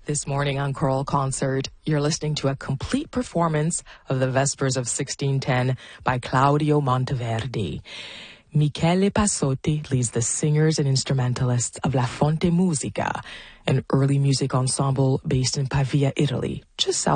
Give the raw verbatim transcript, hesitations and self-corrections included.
This morning on Choral Concert, you're listening to a complete performance of the Vespers of sixteen ten by Claudio Monteverdi. Michele Passotti leads the singers and instrumentalists of La Fonte Musica, an early music ensemble based in Pavia, Italy, just south